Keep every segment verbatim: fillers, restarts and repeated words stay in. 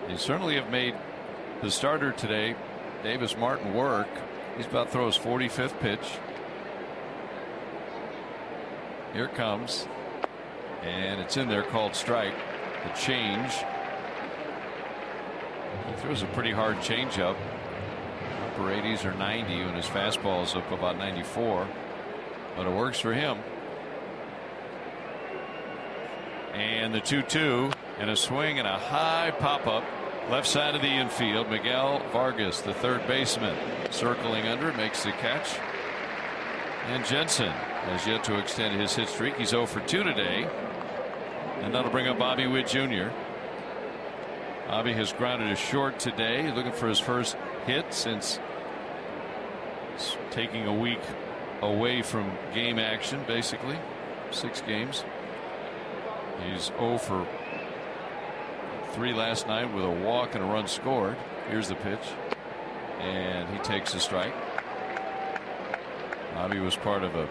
They certainly have made the starter today, Davis Martin, work. He's about to throw his forty-fifth pitch. Here it comes. And it's in there, called strike. The change. He throws a pretty hard changeup. Upper eighties or ninety, and his fastball is up about ninety-four. But it works for him. And the two two, and a swing and a high pop up left side of the infield. Miguel Vargas, the third baseman, circling under, makes the catch. And Jensen has yet to extend his hit streak. He's oh for two today. And that'll bring up Bobby Witt Junior Bobby has grounded a short today, looking for his first hit since taking a week away from game action, basically. Six games. He's oh for three last night with a walk and a run scored. Here's the pitch. And he takes a strike. Bobby was part of a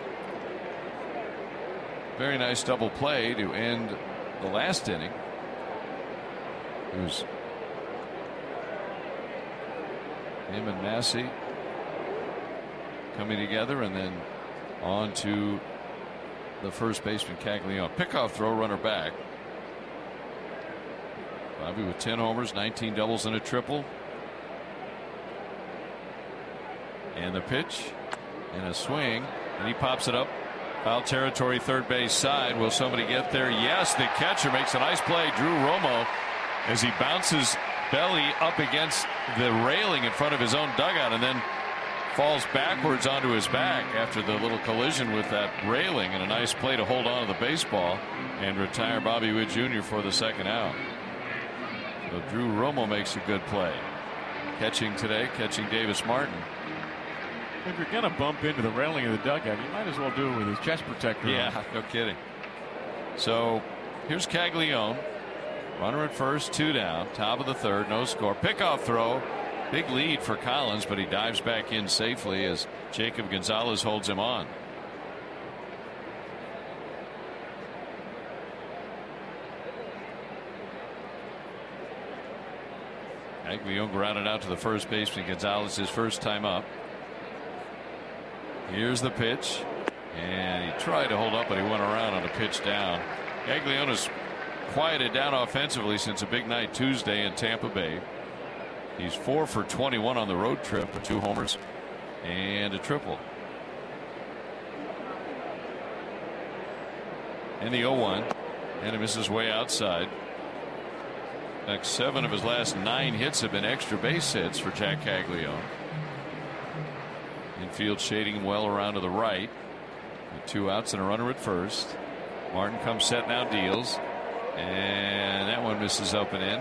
very nice double play to end the last inning. It was him and Massey coming together, and then on to the first baseman, Caglione. Pickoff throw, runner back. Bobby with ten homers, nineteen doubles, and a triple. And the pitch, and a swing, and he pops it up. Foul territory, third base side. Will somebody get there? Yes, the catcher makes a nice play. Drew Romo, as he bounces belly up against the railing in front of his own dugout, and then falls backwards onto his back after the little collision with that railing, and a nice play to hold on to the baseball and retire Bobby Witt Junior for the second out. So Drew Romo makes a good play. Catching today, catching Davis Martin. If you're going to bump into the railing of the dugout, you might as well do it with his chest protector Yeah, on. no kidding. So here's Caglione. Runner at first, two down, top of the third, no score. Pickoff throw, big lead for Collins, but he dives back in safely as Jacob Gonzalez holds him on. Caglione grounded out to the first baseman. Gonzalez his first time up. Here's the pitch, and he tried to hold up, but he went around on a pitch down. Caglione's quieted down offensively since a big night Tuesday in Tampa Bay. He's four for twenty-one on the road trip with two homers and a triple. And the oh one, and he misses way outside. Next seven of his last nine hits have been extra base hits for Jack Caglione. Infield shading well around to the right. With two outs and a runner at first. Martin comes set now, deals. And that one misses up and in.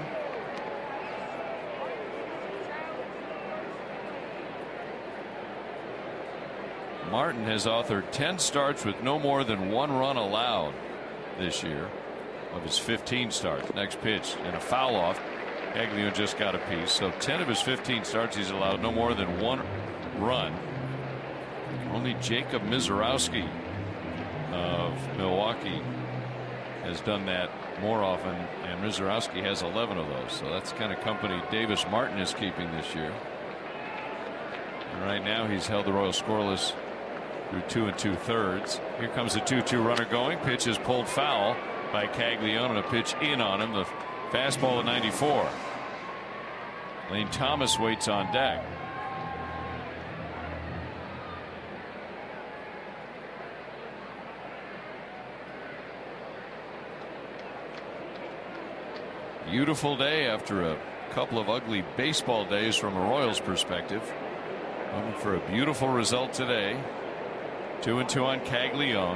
Martin has authored ten starts with no more than one run allowed this year of his fifteen starts. Next pitch and a foul off. Caglione just got a piece. So ten of his fifteen starts he's allowed no more than one run. Only Jacob Mizorowski of Milwaukee has done that more often, and Mizorowski has eleven of those. So that's the kind of company Davis Martin is keeping this year. And right now he's held the Royals scoreless through two and two thirds. Here comes the two two runner going. Pitch is pulled foul by Caglione, and a pitch in on him. The fastball at ninety-four. Lane Thomas waits on deck. Beautiful day after a couple of ugly baseball days from a Royals perspective. Looking for a beautiful result today. Two and two on Caglione.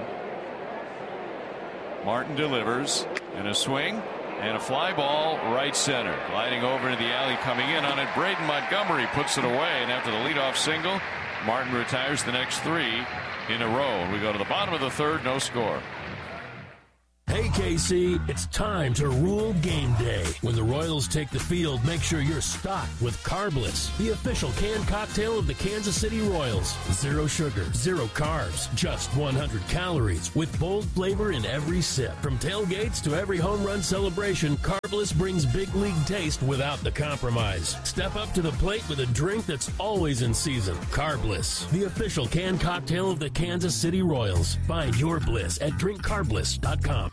Martin delivers, and a swing and a fly ball right center. Gliding over into the alley, coming in on it. Braden Montgomery puts it away, and after the leadoff single, Martin retires the next three in a row. We go to the bottom of the third, no score. Hey, K C, it's time to rule game day. When the Royals take the field, make sure you're stocked with Carbliss, the official canned cocktail of the Kansas City Royals. Zero sugar, zero carbs, just one hundred calories, with bold flavor in every sip. From tailgates to every home run celebration, Carbliss brings big league taste without the compromise. Step up to the plate with a drink that's always in season. Carbliss, the official canned cocktail of the Kansas City Royals. Find your bliss at drink carbliss dot com.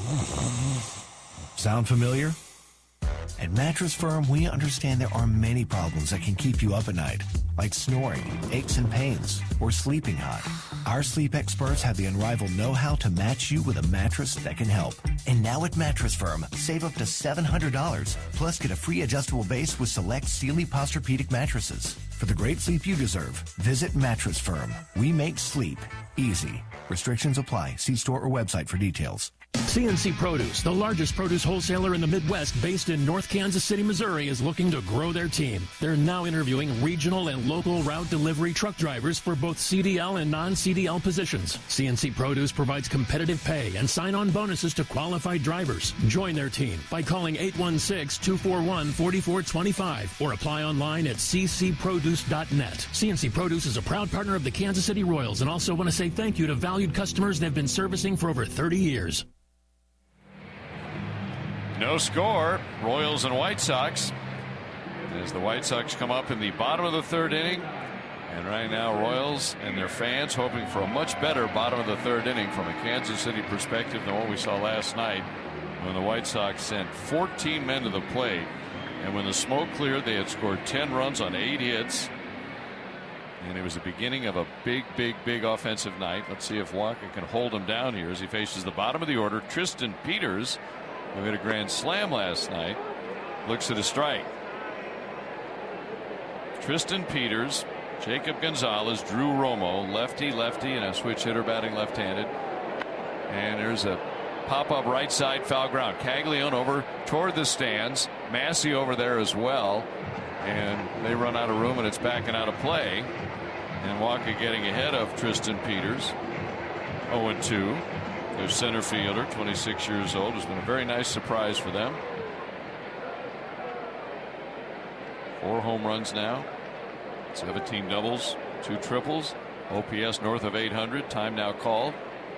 Sound familiar? At Mattress Firm, we understand there are many problems that can keep you up at night, like snoring, aches and pains, or sleeping hot. Our sleep experts have the unrivaled know-how to match you with a mattress that can help. And now at Mattress Firm, save up to seven hundred dollars, plus get a free adjustable base with select Sealy Posturepedic mattresses. For the great sleep you deserve, visit Mattress Firm. We make sleep easy. Restrictions apply. See store or website for details. C N C Produce, the largest produce wholesaler in the Midwest based in North Kansas City, Missouri, is looking to grow their team. They're now interviewing regional and local route delivery truck drivers for both C D L and non-C D L positions. C N C Produce provides competitive pay and sign-on bonuses to qualified drivers. Join their team by calling eight one six, two four one, four four two five or apply online at c c produce dot net. C N C Produce is a proud partner of the Kansas City Royals and also want to say thank you to valued customers they've been servicing for over thirty years. No score, Royals and White Sox, as the White Sox come up in the bottom of the third inning. And right now, Royals and their fans hoping for a much better bottom of the third inning from a Kansas City perspective than what we saw last night when the White Sox sent fourteen men to the plate. And when the smoke cleared, they had scored ten runs on eight hits. And it was the beginning of a big, big, big offensive night. Let's see if Walker can hold him down here as he faces the bottom of the order. Tristan Peters, who hit a grand slam last night, looks at a strike. Tristan Peters, Jacob Gonzalez, Drew Romo, lefty, lefty, and a switch hitter batting left-handed. And there's a pop-up right side foul ground. Caglione over toward the stands. Massey over there as well. And they run out of room, and it's backing out of play. And Walker getting ahead of Tristan Peters. oh and two. Their center fielder, twenty-six years old, has been a very nice surprise for them. Four home runs now, seventeen doubles, two triples, O P S north of eight hundred. Time now called.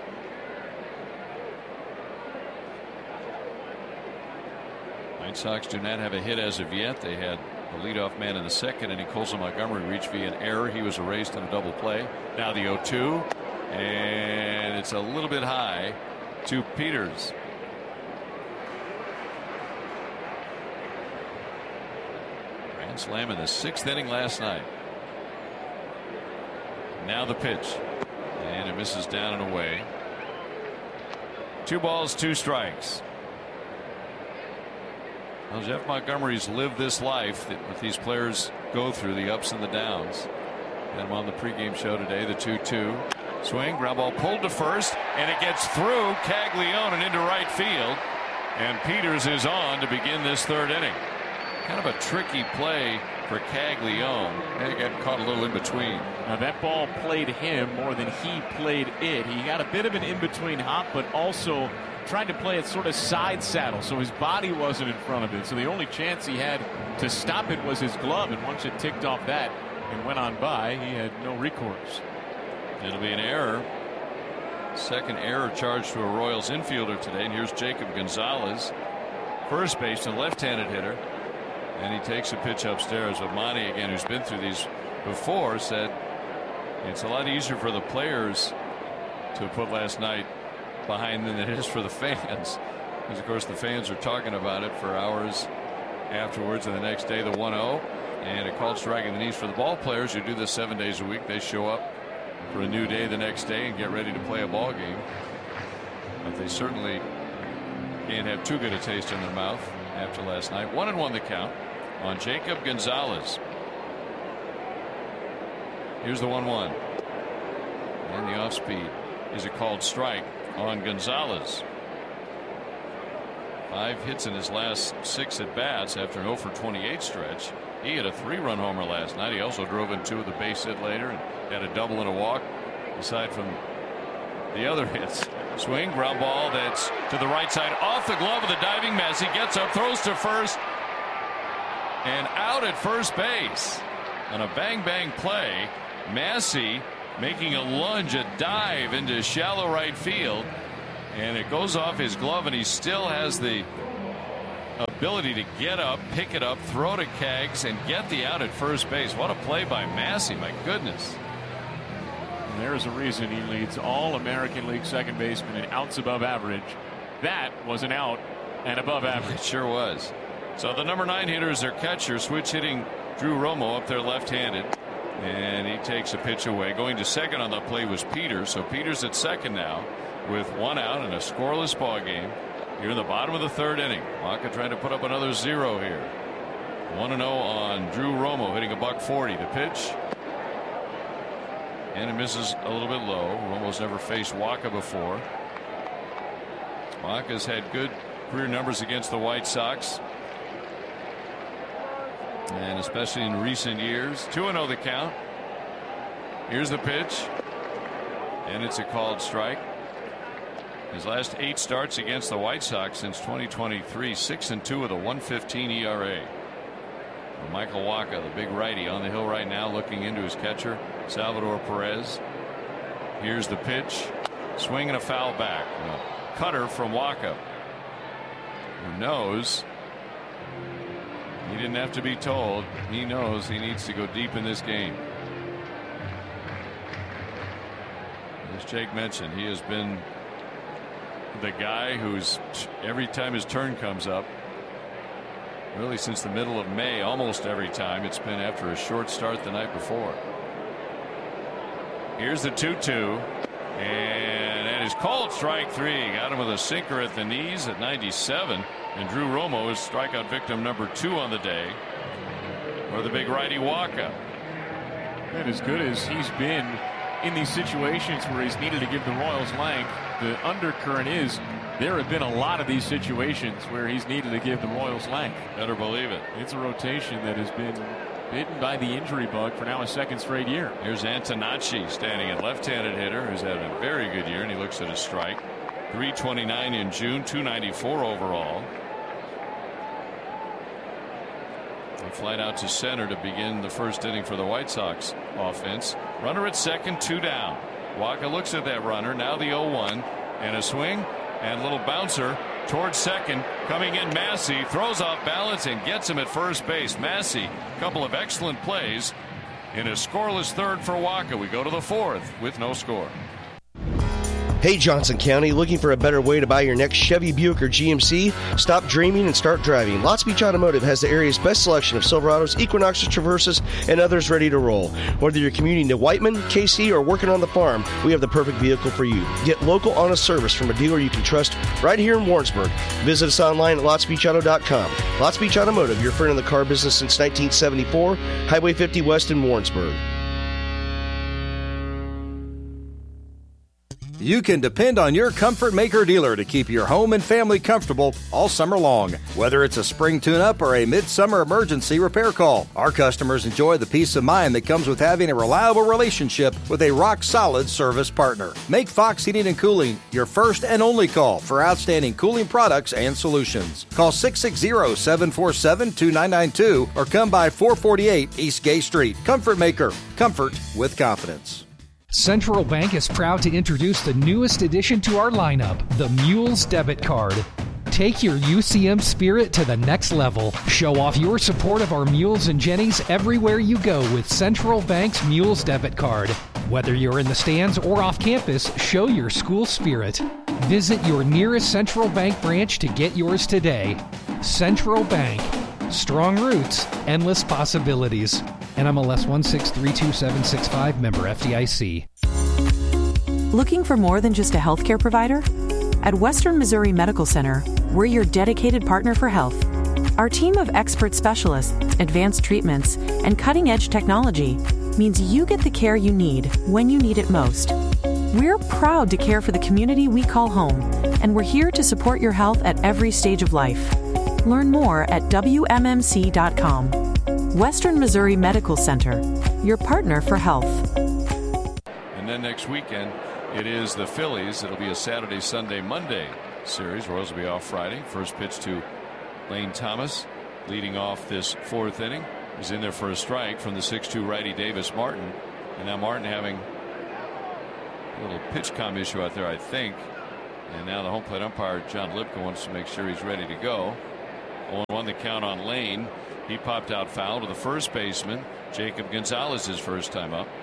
White Sox do not have a hit as of yet. They had the leadoff man in the second inning. Colson Montgomery reached via an error. He was erased on a double play. Now the oh two. And it's a little bit high to Peters. Grand slam in the sixth inning last night. Now the pitch. And it misses down and away. Two balls, two strikes. Well, Jeff Montgomery's lived this life that with these players go through the ups and the downs. And I'm on the pregame show today, the two two. Swing, ground ball pulled to first, and it gets through Caglione and into right field. And Peters is on to begin this third inning. Kind of a tricky play for Caglione. He got caught a little in between. Now that ball played him more than he played it. He got a bit of an in-between hop, but also tried to play it sort of side saddle, so his body wasn't in front of it. So the only chance he had to stop it was his glove, and once it ticked off that and went on by, he had no recourse. It'll be an error. Second error charged to a Royals infielder today. And here's Jacob Gonzalez, first baseman, left-handed hitter. And he takes a pitch upstairs. But Monty, again, who's been through these before, said it's a lot easier for the players to put last night behind than it is for the fans. Because, of course, the fans are talking about it for hours afterwards. And the next day, the one oh. And a called strike in the knees for the ball players who do this seven days a week. They show up for a new day the next day and get ready to play a ball game. But they certainly can't have too good a taste in their mouth after last night. One and one the count on Jacob Gonzalez. Here's the one one. And the off speed is a called strike on Gonzalez. Five hits in his last six at bats after an oh for twenty-eight stretch. He had a three-run homer last night. He also drove in two with a base hit later and had a double and a walk aside from the other hits. Swing, ground ball that's to the right side, off the glove of the diving Massey. Gets up, throws to first, and out at first base. On a bang-bang play, Massey making a lunge, a dive into shallow right field, and it goes off his glove, and he still has the ability to get up, pick it up, throw to Keggs, and get the out at first base. What a play by Massey, my goodness. And there's a reason he leads all American League second basemen in outs above average. That was an out and above average. It sure was. So the number nine hitter is their catcher, switch hitting Drew Romo up there left-handed, and he takes a pitch away. Going to second on the play was Peters, so Peters at second now with one out and a scoreless ball game here in the bottom of the third inning. Wacha trying to put up another zero here. one and oh on Drew Romo, hitting a buck forty. The pitch, and it misses a little bit low. Romo's never faced Wacha before. Wacha's had good career numbers against the White Sox, and especially in recent years. two and oh the count. Here's the pitch, and it's a called strike. His last eight starts against the White Sox since twenty twenty-three, six and two with a one fifteen E R A. Well, Michael Wacha, the big righty, on the hill right now, looking into his catcher, Salvador Perez. Here's the pitch, swing and a foul back. A cutter from Wacha, who knows. He didn't have to be told. He knows he needs to go deep in this game. As Jake mentioned, he has been the guy who's, every time his turn comes up, really since the middle of May, almost every time it's been after a short start the night before. Here's the two two, and that is called strike three. Got him with a sinker at the knees at ninety-seven, and Drew Romo is strikeout victim number two on the day for the big righty Wacha. And as good as he's been in these situations where he's needed to give the Royals length, the undercurrent is there have been a lot of these situations where he's needed to give the Royals length. Better believe it. It's a rotation that has been bitten by the injury bug for now a second straight year. Here's Antonacci standing at left-handed hitter who's had a very good year, and he looks at his strike. three twenty-nine in June, two ninety-four overall. They flight out to center to begin the first inning for the White Sox offense. Runner at second, two down. Wacha looks at that runner. Now the oh one, and a swing and a little bouncer towards second. Coming in, Massey throws off balance and gets him at first base. Massey, a couple of excellent plays in a scoreless third for Wacha. We go to the fourth with no score. Hey, Johnson County, looking for a better way to buy your next Chevy, Buick, or G M C? Stop dreaming and start driving. Lots Beach Automotive has the area's best selection of Silverados, Equinoxes, Traverses, and others ready to roll. Whether you're commuting to Whiteman, K C, or working on the farm, we have the perfect vehicle for you. Get local, honest service from a dealer you can trust right here in Warrensburg. Visit us online at lots beach auto dot com. Lots Beach Automotive, your friend in the car business since nineteen seventy-four, Highway fifty West in Warrensburg. You can depend on your Comfort Maker dealer to keep your home and family comfortable all summer long. Whether it's a spring tune-up or a midsummer emergency repair call, our customers enjoy the peace of mind that comes with having a reliable relationship with a rock-solid service partner. Make Fox Heating and Cooling your first and only call for outstanding cooling products and solutions. Call six six zero, seven four seven, two nine nine two or come by four forty-eight East Gay Street. Comfort Maker. Comfort with confidence. Central Bank is proud to introduce the newest addition to our lineup, the Mules Debit Card. Take your U C M spirit to the next level. Show off your support of our Mules and Jennies everywhere you go with Central Bank's Mules Debit Card. Whether you're in the stands or off campus, show your school spirit. Visit your nearest Central Bank branch to get yours today. Central Bank. Strong roots, endless possibilities. N M L S one six three two seven six five, member F D I C. Looking for more than just a healthcare provider? At Western Missouri Medical Center, we're your dedicated partner for health. Our team of expert specialists, advanced treatments, and cutting-edge technology means you get the care you need when you need it most. We're proud to care for the community we call home, and we're here to support your health at every stage of life. Learn more at W M M C dot com. Western Missouri Medical Center, your partner for health. And then next weekend, it is the Phillies. It'll be a Saturday, Sunday, Monday series. Royals will be off Friday. First pitch to Lane Thomas, leading off this fourth inning. He's in there for a strike from the six two righty Davis Martin. And now Martin having a little pitch com issue out there, I think. And now the home plate umpire, John Lipka, wants to make sure he's ready to go. oh one the count on Lane. He popped out foul to the first baseman, Jacob Gonzalez, his first time up.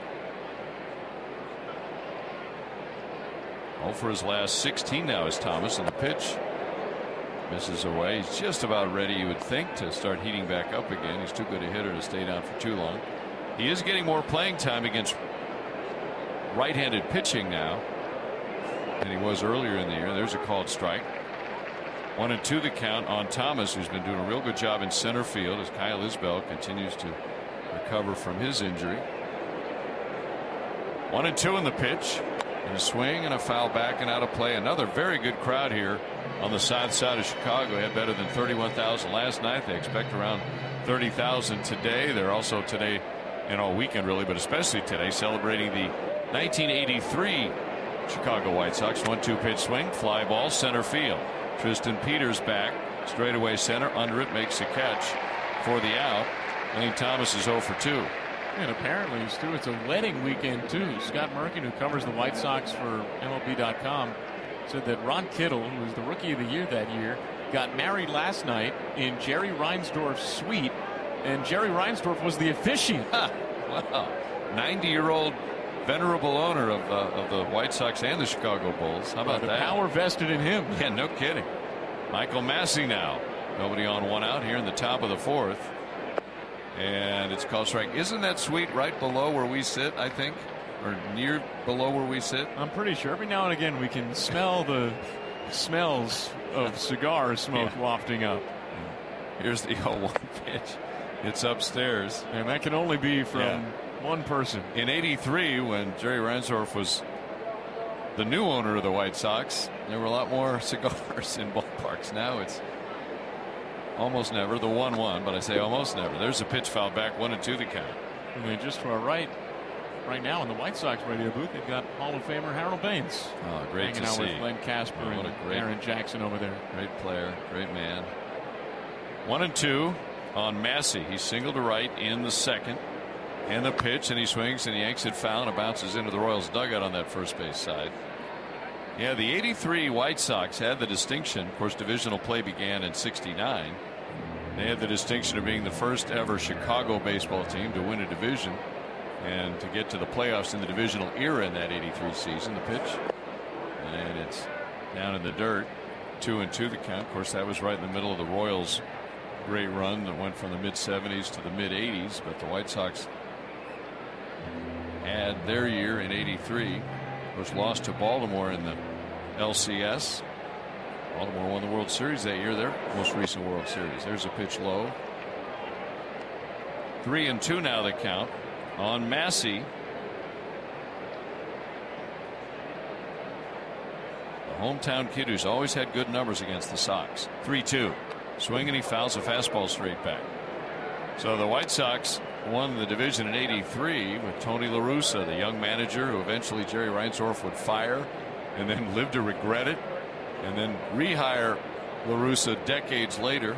oh for his last sixteen now is Thomas, and the pitch misses away. He's just about ready, you would think, to start heating back up again. He's too good a hitter to stay down for too long. He is getting more playing time against right-handed pitching now than he was earlier in the year. There's a called strike. One and two the count on Thomas, who's been doing a real good job in center field as Kyle Isbell continues to recover from his injury. One and two in the pitch, and a swing and a foul back and out of play. Another very good crowd here on the south side of Chicago. They had better than thirty-one thousand last night. They expect around thirty thousand today. They're also today and all weekend really, but especially today, celebrating the nineteen eighty-three Chicago White Sox. One two pitch swing, fly ball, center field. Tristan Peters back, straightaway center, under it, makes a catch for the out. Lane Thomas is oh for two. And apparently, Stu, it's a wedding weekend too. Scott Merkin, who covers the White Sox for M L B dot com, said that Ron Kittle, who was the Rookie of the Year that year, got married last night in Jerry Reinsdorf's suite, and Jerry Reinsdorf was the officiant. Wow, ninety-year-old venerable owner of, uh, of the White Sox and the Chicago Bulls. How about the that? Power vested in him. Yeah, no kidding. Michael Massey now. Nobody on, one out here in the top of the fourth. And it's called strike. Isn't that suite right below where we sit, I think? Or near below where we sit? I'm pretty sure. Every now and again we can smell the smells of cigar smoke yeah. wafting up. Here's the oh one pitch. It's upstairs. And that can only be from yeah. one person. In eighty-three, when Jerry Reinsdorf was the new owner of the White Sox, there were a lot more cigars in ballparks. Now it's almost never. The one one, but I say almost never. There's a pitch foul back, one and two the count. And then just to our right, right now in the White Sox radio booth, they've got Hall of Famer Harold Baines. Oh, great hanging to out see. with Len Casper oh, and great, Aaron Jackson over there. Great player, great man. One and two on Massey. He's single to right in the second. And the pitch, and he swings and he yanks it foul and it bounces into the Royals dugout on that first base side. Yeah, the eighty-three White Sox had the distinction. Of course, divisional play began in sixty-nine. They had the distinction of being the first ever Chicago baseball team to win a division and to get to the playoffs in the divisional era in that eighty-three season. The pitch, and it's down in the dirt. Two and two the count. Of course, that was right in the middle of the Royals' great run that went from the mid seventies to the mid eighties. But the White Sox had their year in eighty-three. Of course, lost to Baltimore in the L C S. Baltimore won the World Series that year, their most recent World Series. There's a pitch low. Three and two now the count on Massey. The hometown kid who's always had good numbers against the Sox. three two. Swing and he fouls a fastball straight back. So the White Sox won the division in eighty-three with Tony La Russa, the young manager who eventually Jerry Reinsdorf would fire and then lived to regret it, and then rehire La Russa decades later.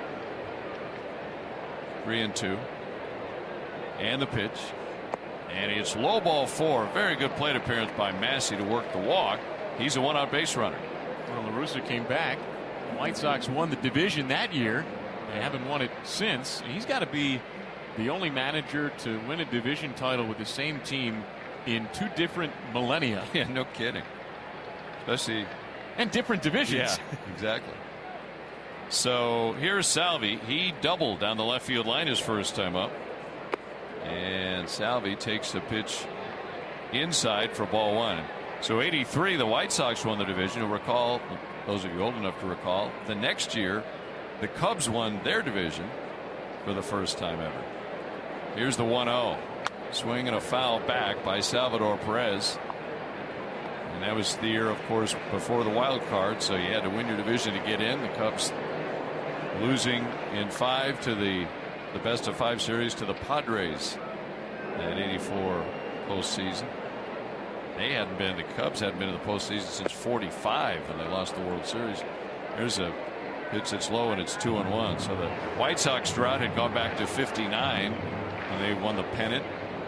Three and two. And the pitch. And it's low ball four. Very good plate appearance by Massey to work the walk. He's a one out base runner. Well, La Russa came back. The White Sox won the division that year. They haven't won it since. He's got to be the only manager to win a division title with the same team in two different millennia. Yeah, no kidding. Especially. And different divisions. Yeah, exactly. So here's Salvi. He doubled down the left field line his first time up. And Salvi takes the pitch inside for ball one. So eighty-three, the White Sox won the division. You'll recall, those of you old enough to recall, the next year, the Cubs won their division for the first time ever. Here's the one oh. Swing and a foul back by Salvador Perez. And that was the year, of course, before the wild card, so you had to win your division to get in. The Cubs losing in five to the the best of five series to the Padres that eighty-four postseason. They hadn't been, the Cubs hadn't been in the postseason since forty-five when they lost the World Series. There's a pitch that's low and it's two and one. So the White Sox drought had gone back to fifty-nine when they won the pennant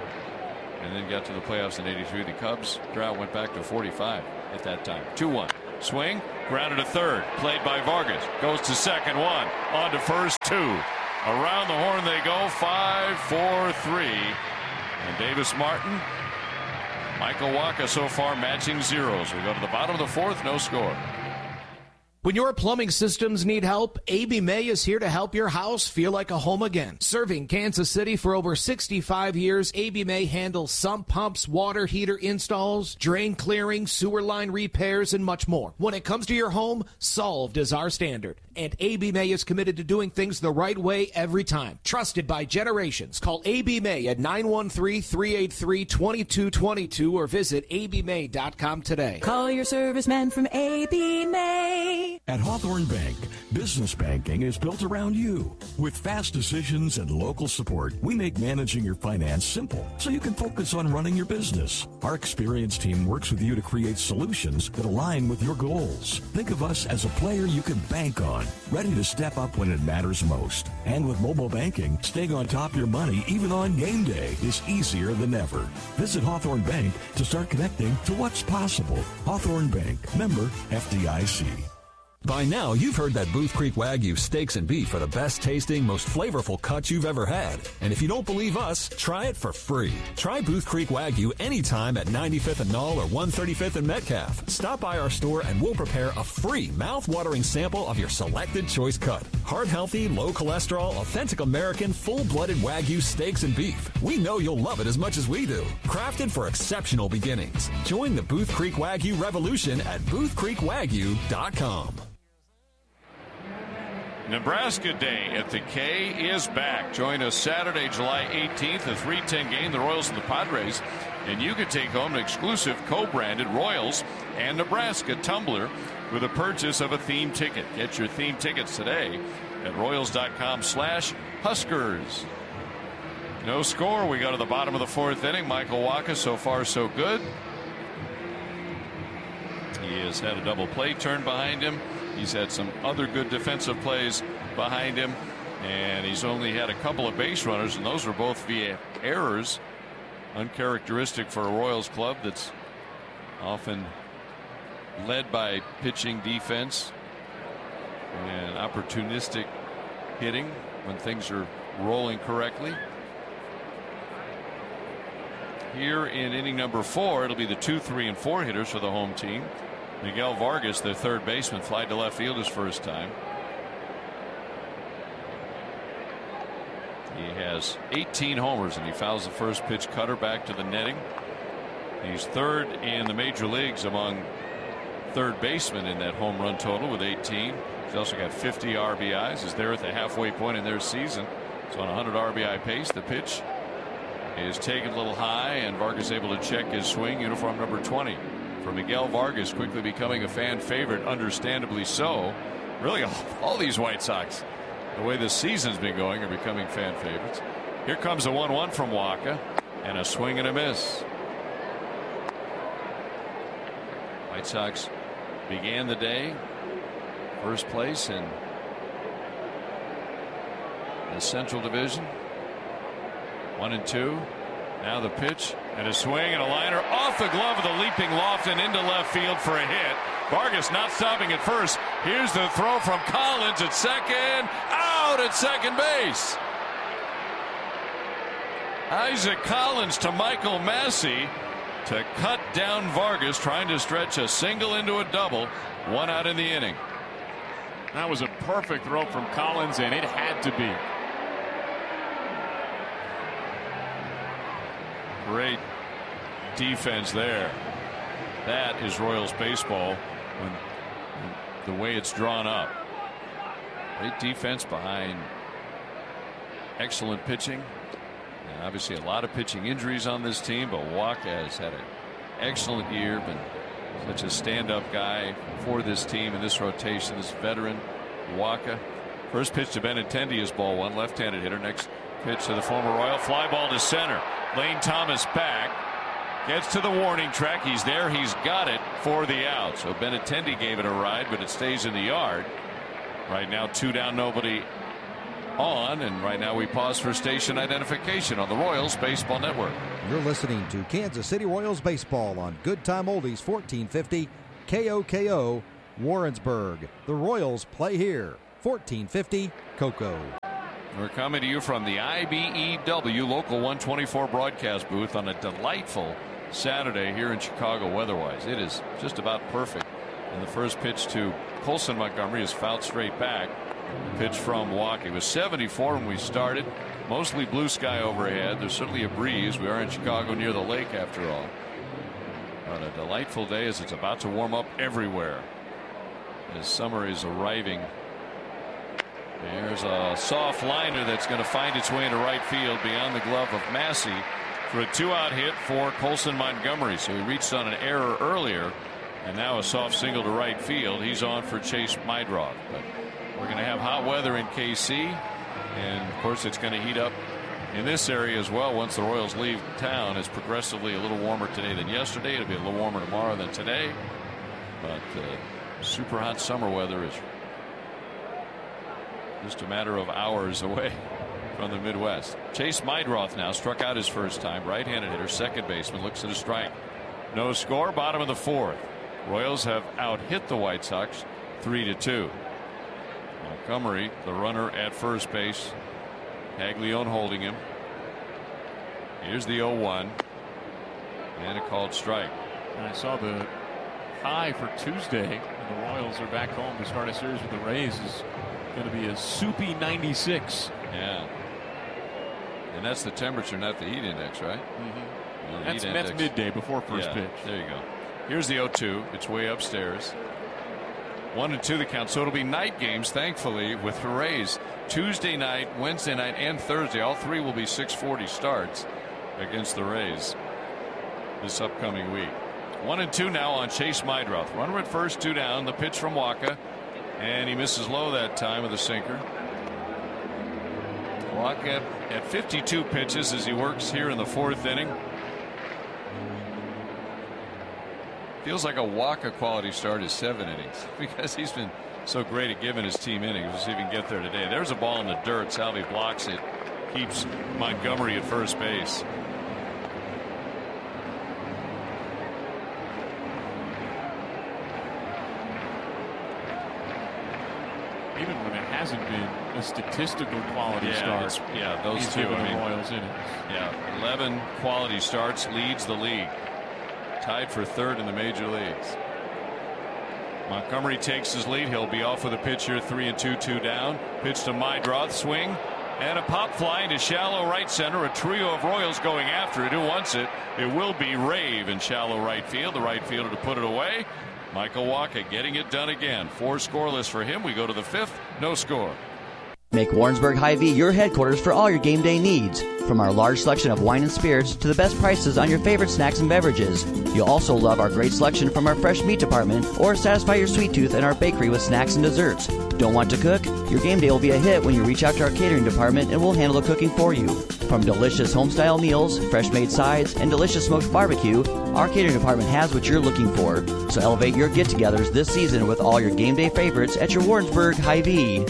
and then got to the playoffs in eighty-three. The Cubs drought went back to forty-five at that time. two one. Swing, grounded to third, played by Vargas, goes to second, one, on to first, two. Around the horn they go, five, four, three. And Davis Martin, Michael Wacha so far matching zeros. We go to the bottom of the fourth, no score. When your plumbing systems need help, A B May is here to help your house feel like a home again. Serving Kansas City for over sixty-five years, A B May handles sump pumps, water heater installs, drain clearing, sewer line repairs, and much more. When it comes to your home, solved is our standard. And A B May is committed to doing things the right way every time. Trusted by generations. Call A B May at nine one three, three eight three, two two two two or visit A B May dot com today. Call your serviceman from A B May. At Hawthorne Bank, business banking is built around you. With fast decisions and local support, we make managing your finance simple so you can focus on running your business. Our experienced team works with you to create solutions that align with your goals. Think of us as a player you can bank on, ready to step up when it matters most. And with mobile banking, staying on top of your money even on game day is easier than ever. Visit Hawthorne Bank to start connecting to what's possible. Hawthorne Bank, member F D I C. By now, you've heard that Booth Creek Wagyu steaks and beef are the best tasting, most flavorful cuts you've ever had. And if you don't believe us, try it for free. Try Booth Creek Wagyu anytime at ninety-fifth and Null or one thirty-fifth and Metcalf. Stop by our store and we'll prepare a free mouth-watering sample of your selected choice cut. Heart-healthy, low-cholesterol, authentic American, full-blooded Wagyu steaks and beef. We know you'll love it as much as we do. Crafted for exceptional beginnings. Join the Booth Creek Wagyu revolution at booth creek wagyu dot com. Nebraska Day at the K is back. Join us Saturday, July eighteenth, a three ten game, the Royals and the Padres. And you can take home an exclusive co-branded Royals and Nebraska tumbler with a purchase of a theme ticket. Get your theme tickets today at royals.com slash Huskers. No score. We go to the bottom of the fourth inning. Michael Wacha, so far so good. He has had a double play turn behind him. He's had some other good defensive plays behind him, and he's only had a couple of base runners, and those were both via errors, uncharacteristic for a Royals club that's often led by pitching, defense, and opportunistic hitting when things are rolling correctly. Here in inning number four, it'll be the two, three, and four hitters for the home team. Miguel Vargas, their third baseman, flied to left field his first time. He has eighteen homers, and he fouls the first pitch cutter back to the netting. He's third in the major leagues among third basemen in that home run total with eighteen. He's also got fifty R B Is. He's there at the halfway point in their season. So on a one hundred R B I pace, the pitch is taken a little high, and Vargas able to check his swing. Uniform number twenty. For Miguel Vargas, quickly becoming a fan favorite, understandably so. Really, all, all these White Sox, the way this season's been going, are becoming fan favorites. Here comes a one one from Wacha, and a swing and a miss. White Sox began the day first place in the Central Division. One and two. Now the pitch and a swing and a liner off the glove of the leaping Lofton into left field for a hit. Vargas not stopping at first. Here's the throw from Collins at second. Out at second base. Isaac Collins to Michael Massey to cut down Vargas, trying to stretch a single into a double. One out in the inning. That was a perfect throw from Collins, and it had to be. Great defense there. That is Royals baseball when, when the way it's drawn up. Great defense behind excellent pitching. And obviously a lot of pitching injuries on this team, but Wacha has had an excellent year, been such a stand-up guy for this team in this rotation. This veteran Wacha. First pitch to Benintendi is ball one, left-handed hitter. Next pitch to the former Royal, fly ball to center. Lane Thomas back, Gets to the warning track. He's there. He's got it for the out. So Benintendi gave it a ride, but it stays in the yard. Right now, two down, nobody on. And right now we pause for station identification on the Royals Baseball Network. You're listening to Kansas City Royals Baseball on Good Time Oldies fourteen fifty K O K O Warrensburg. The Royals play here. fourteen fifty Cocoa. We're coming to you from the I B E W Local one twenty-four broadcast booth on a delightful Saturday here in Chicago weather-wise. It is just about perfect. And the first pitch to Colson Montgomery is fouled straight back. Pitch from Wacha. It was seventy-four when we started. Mostly blue sky overhead. There's certainly a breeze. We are in Chicago near the lake after all. But a delightful day as it's about to warm up everywhere as summer is arriving. There's a soft liner that's going to find its way into right field beyond the glove of Massey for a two-out hit for Colson Montgomery. So he reached on an error earlier, and now a soft single to right field. He's on for Chase Meidroth. But we're going to have hot weather in K C, and of course it's going to heat up in this area as well once the Royals leave town. It's progressively a little warmer today than yesterday. It'll be a little warmer tomorrow than today. But uh, super hot summer weather is just a matter of hours away from the Midwest. Chase Meidroth now struck out his first time. Right-handed hitter, second baseman, looks at a strike. No score, bottom of the fourth. Royals have out-hit the White Sox three to two. Montgomery, the runner at first base. Haglione holding him. Here's the oh one. And a called strike. And I saw the high for Tuesday. And the Royals are back home to start a series with the Rays. Is going to be a soupy ninety-six. Yeah. And that's the temperature, not the heat index, right? Mm-hmm. No, that's, heat that's index. midday before first yeah, pitch. There you go. Here's the oh two. It's way upstairs. One and two the count. So it'll be night games, thankfully, with the Rays. Tuesday night, Wednesday night, and Thursday. All three will be six forty starts against the Rays this upcoming week. One and two now on Chase Meidroth. Runner at first, two down. The pitch from Wacha. And he misses low that time with a sinker. Wacha at fifty-two pitches as he works here in the fourth inning. Feels like a Wacha quality start is seven innings because he's been so great at giving his team innings. We'll see if he can get there today. There's a ball in the dirt. Salvi blocks it. Keeps Montgomery at first base. Even when it hasn't been a statistical quality yeah, start. Yeah, those he's two. given I the mean, Royals innings. Yeah, eleven quality starts, leads the league. Tied for third in the major leagues. Montgomery takes his lead. He'll be off with a pitch here, three and two, two down. Pitch to Meidroth, swing, and a pop fly into shallow right center. A trio of Royals going after it. Who wants it? It will be Rave in shallow right field. The right fielder to put it away. Michael Wacha getting it done again. Four scoreless for him. We go to the fifth. No score. Make Warrensburg Hy-Vee your headquarters for all your game day needs. From our large selection of wine and spirits to the best prices on your favorite snacks and beverages. You'll also love our great selection from our fresh meat department or satisfy your sweet tooth in our bakery with snacks and desserts. Don't want to cook? Your game day will be a hit when you reach out to our catering department and we'll handle the cooking for you. From delicious home-style meals, fresh-made sides, and delicious smoked barbecue, our catering department has what you're looking for. So elevate your get-togethers this season with all your game day favorites at your Warrensburg Hy-Vee.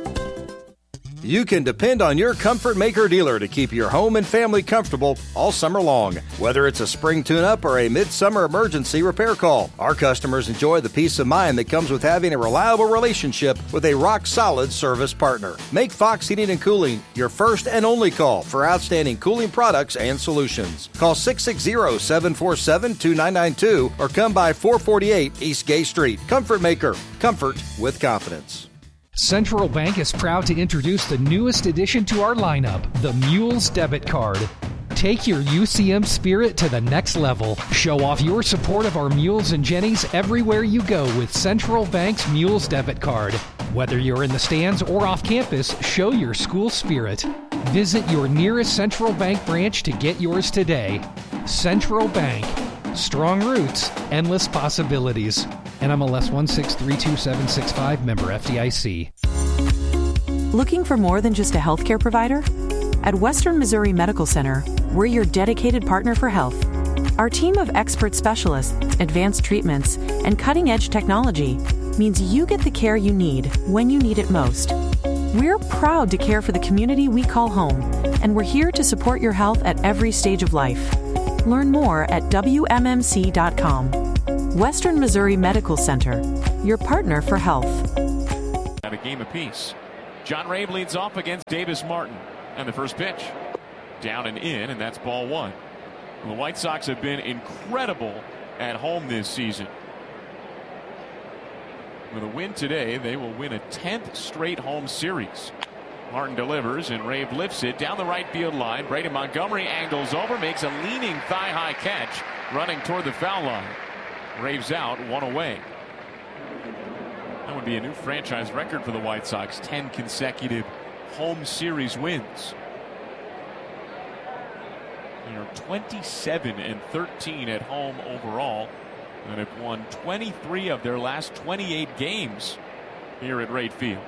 You can depend on your Comfort Maker dealer to keep your home and family comfortable all summer long. Whether it's a spring tune-up or a midsummer emergency repair call, our customers enjoy the peace of mind that comes with having a reliable relationship with a rock-solid service partner. Make Fox Heating and Cooling your first and only call for outstanding cooling products and solutions. Call six six zero, seven four seven, two nine nine two or come by four forty-eight East Gay Street. Comfort Maker. Comfort with confidence. Central Bank is proud to introduce the newest addition to our lineup, the Mules Debit Card. Take your U C M spirit to the next level. Show off your support of our Mules and Jennies everywhere you go with Central Bank's Mules Debit Card. Whether you're in the stands or off campus, show your school spirit. Visit your nearest Central Bank branch to get yours today. Central Bank. Strong roots, endless possibilities. N M L S one six three two seven six five, member F D I C. Looking for more than just a healthcare provider? At Western Missouri Medical Center, we're your dedicated partner for health. Our team of expert specialists, advanced treatments, and cutting-edge technology means you get the care you need when you need it most. We're proud to care for the community we call home, and we're here to support your health at every stage of life. Learn more at W M M C dot com. Western Missouri Medical Center, your partner for health. At a game apiece. John Rabe leads off against Davis Martin. And the first pitch, down and in, and that's ball one. The White Sox have been incredible at home this season. With a win today, they will win a tenth straight home series. Martin delivers, and Rabe lifts it down the right field line. Brady Montgomery angles over, makes a leaning thigh-high catch, running toward the foul line. Rabe's out, one away. That would be a new franchise record for the White Sox, ten consecutive home series wins. They are twenty-seven and thirteen at home overall, and have won twenty-three of their last twenty-eight games here at Wright Field.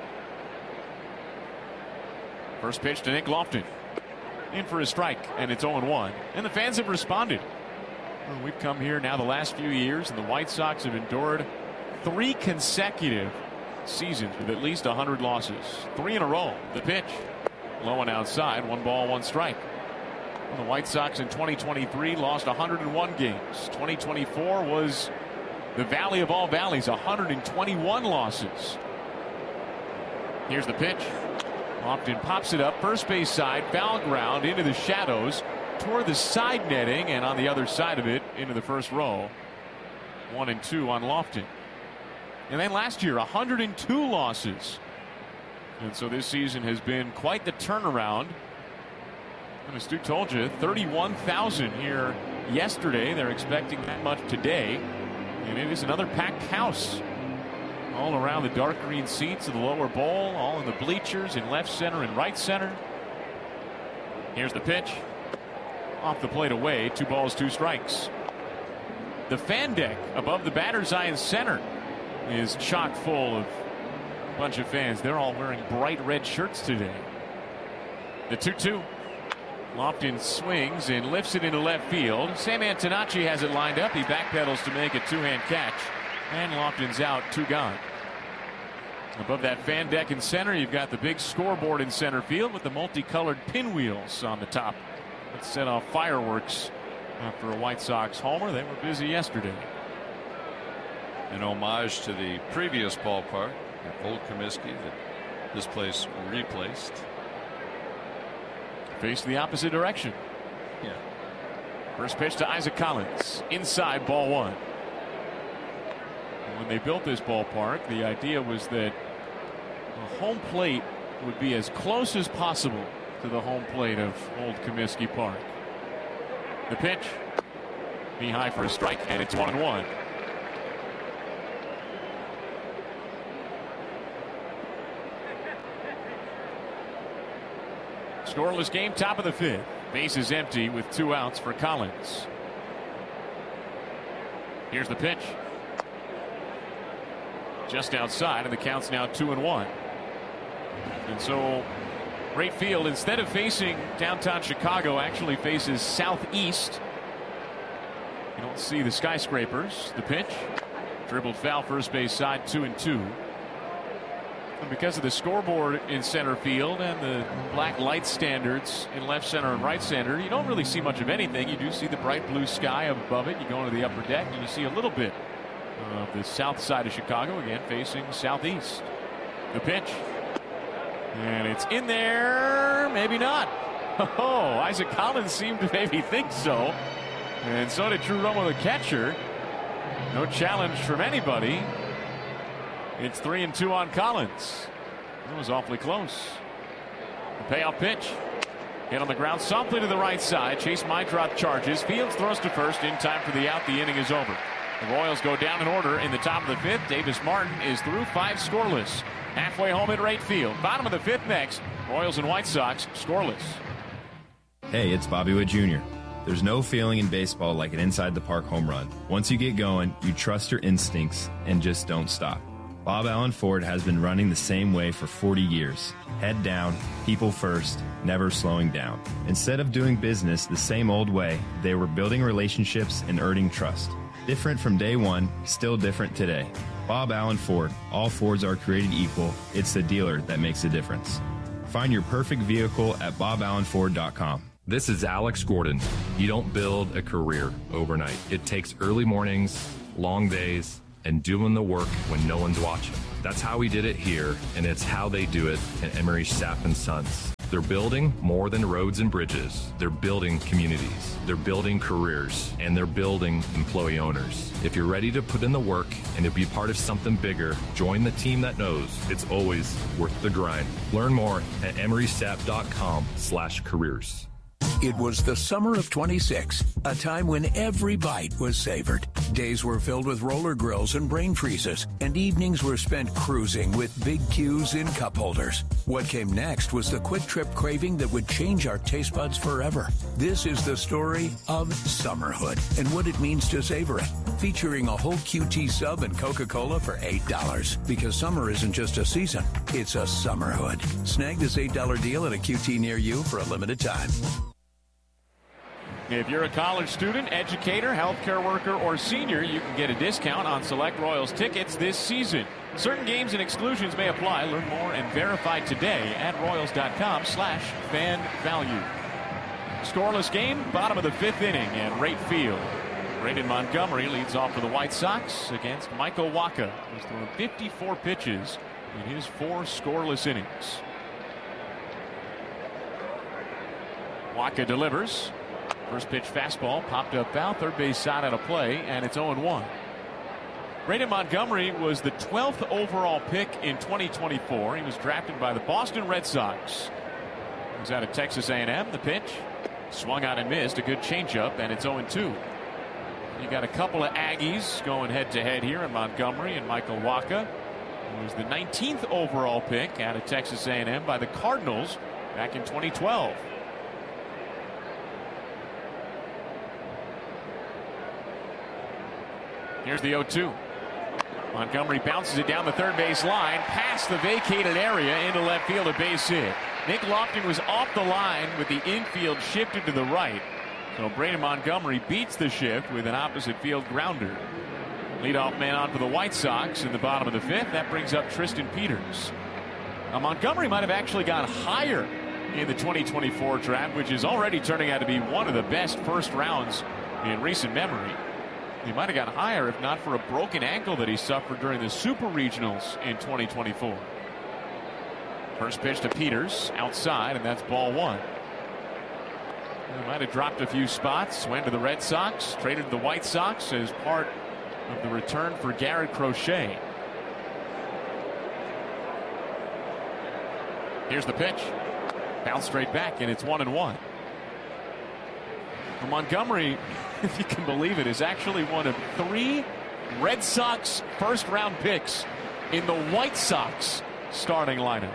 First pitch to Nick Lofton. In for a strike, and it's oh and one. And the fans have responded. Well, we've come here now the last few years, and the White Sox have endured three consecutive seasons with at least one hundred losses. Three in a row. The pitch. Low and outside. One ball, one strike. Well, the White Sox in twenty twenty-three lost one hundred one games. twenty twenty-four was the valley of all valleys. one hundred twenty-one losses. Here's the pitch. Lofton pops it up. First base side. Foul ground into the shadows. Toward the side netting, and on the other side of it into the first row. One and two on Lofton. And then last year, one hundred two losses. And so this season has been quite the turnaround. And as Stu told you, thirty-one thousand here yesterday. They're expecting that much today. And it is another packed house. All around the dark green seats of the lower bowl, all in the bleachers in left center and right center. Here's the pitch. Off the plate away. Two balls, two strikes. The fan deck above the batter's eye in center is chock full of a bunch of fans. They're all wearing bright red shirts today. The two two. Lofton swings and lifts it into left field. Sam Antonacci has it lined up. He backpedals to make a two-hand catch. And Lofton's out, two gone. Above that fan deck in center, you've got the big scoreboard in center field with the multicolored pinwheels on the top. Let's set off fireworks after a White Sox homer. They were busy yesterday. An homage to the previous ballpark at Old Comiskey that this place replaced. Face the opposite direction. Yeah. First pitch to Isaac Collins. Inside, ball one. When they built this ballpark, the idea was that the home plate would be as close as possible to the home plate of Old Comiskey Park. The pitch. Be high for a strike, and it's one and one. Scoreless game, top of the fifth. Base is empty with two outs for Collins. Here's the pitch. Just outside, and the count's now two and one. And so Wright Field, instead of facing downtown Chicago, actually faces southeast. You don't see the skyscrapers. The pitch. Dribbled foul, first base side, two and two. And because of the scoreboard in center field and the black light standards in left center and right center, you don't really see much of anything. You do see the bright blue sky above it. You go into the upper deck and you see a little bit of the south side of Chicago, again facing southeast. The pitch. And it's in there. Maybe not. Oh, Isaac Collins seemed to maybe think so. And so did Drew Romo, the catcher. No challenge from anybody. It's three and two on Collins. It was awfully close. The payoff pitch. Hit on the ground softly to the right side. Chase Meintrath charges. Fields throws to first in time for the out. The inning is over. The Royals go down in order in the top of the fifth. Davis Martin is through, five scoreless. Halfway home at Wright Field. Bottom of the fifth next. Royals and White Sox scoreless. Hey, it's Bobby Witt Junior There's no feeling in baseball like an inside the park home run. Once you get going, you trust your instincts and just don't stop. Bob Allen Ford has been running the same way for forty years. Head down, people first, never slowing down. Instead of doing business the same old way, they were building relationships and earning trust. Different from day one, still different today. Bob Allen Ford. All Fords are created equal. It's the dealer that makes a difference. Find your perfect vehicle at bob allen ford dot com. This is Alex Gordon. You don't build a career overnight. It takes early mornings, long days, and doing the work when no one's watching. That's how we did it here, and it's how they do it at Emery Sapp and Sons. They're building more than roads and bridges. They're building communities. They're building careers, and they're building employee owners. If you're ready to put in the work and to be part of something bigger, join the team that knows it's always worth the grind. Learn more at emery sapp dot com slash careers. It was the summer of twenty-six, a time when every bite was savored. Days were filled with roller grills and brain freezes, and evenings were spent cruising with Big Q's in cup holders. What came next was the quick trip craving that would change our taste buds forever. This is the story of Summerhood and what it means to savor it. Featuring a whole Q T sub and Coca-Cola for eight dollars. Because summer isn't just a season, it's a Summerhood. Snag this eight dollar deal at a Q T near you for a limited time. If you're a college student, educator, healthcare worker, or senior, you can get a discount on select Royals tickets this season. Certain games and exclusions may apply. Learn more and verify today at royals.com slash fan value. Scoreless game, bottom of the fifth inning at Wright Field. Braden Montgomery leads off for the White Sox against Michael Wacha, who's thrown fifty-four pitches in his four scoreless innings. Wacha delivers. First pitch fastball popped up foul, third base side out of play, and it's oh and one. Braden Montgomery was the twelfth overall pick in twenty twenty-four. He was drafted by the Boston Red Sox. He was out of Texas A and M. The pitch swung out and missed. A good changeup, and it's oh and two. You got a couple of Aggies going head to head here in Montgomery and Michael Wacha, who was the nineteenth overall pick out of Texas A and M by the Cardinals back in twenty twelve. Here's the oh two. Montgomery bounces it down the third base line, past the vacated area into left field, a base hit. Nick Lofton was off the line with the infield shifted to the right. So Braden Montgomery beats the shift with an opposite field grounder. Leadoff man on for the White Sox in the bottom of the fifth. That brings up Tristan Peters. Now Montgomery might have actually gone higher in the twenty twenty-four draft, which is already turning out to be one of the best first rounds in recent memory. He might have gone higher if not for a broken ankle that he suffered during the Super Regionals in twenty twenty-four. First pitch to Peters outside, and that's ball one. He might have dropped a few spots, went to the Red Sox, traded to the White Sox as part of the return for Garrett Crochet. Here's the pitch. Bounce straight back, and it's one and one. Montgomery, if you can believe it, is actually one of three Red Sox first round picks in the White Sox starting lineup.